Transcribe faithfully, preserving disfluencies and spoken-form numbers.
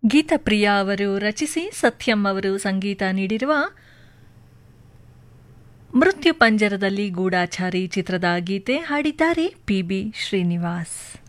ಗೀತಪ್ರಿಯಾ ಅವರು ರಚಿಸಿ ಸತ್ಯಂ ಅವರು ಸಂಗೀತ ನೀಡಿರುವ ಮೃತ್ಯು ಪಂಜರದಲ್ಲಿ ಗೂಢಾಚಾರಿ ಚಿತ್ರದ ಗೀತೆ ಹಾಡಿದ್ದಾರೆ ಪಿ ಬಿ ಶ್ರೀನಿವಾಸ್.